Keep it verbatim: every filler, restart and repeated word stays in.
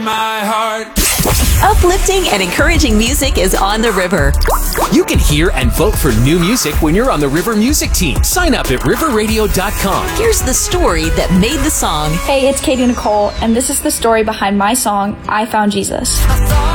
My heart. Uplifting and encouraging music is on the river. You can hear and vote for new music when you're on the River Music Team. Sign up at river radio dot com. Here's the story that made the song. Hey, it's Katie Nicole, and this is the story behind my song, I Found Jesus.